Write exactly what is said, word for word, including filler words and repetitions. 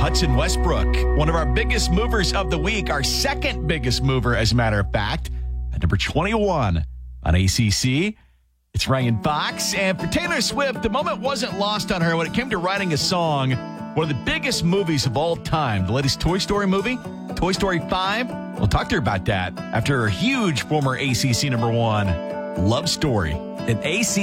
Hudson Westbrook, one of our biggest movers of the week, our second biggest mover, as a matter of fact, at number twenty-one on A C C. It's Ryan Fox. And for Taylor Swift, the moment wasn't lost on her when it came to writing a song. One of the biggest movies of all time, the latest Toy Story movie, Toy Story five. We'll talk to her about that after her huge former A C C number one love story. An A C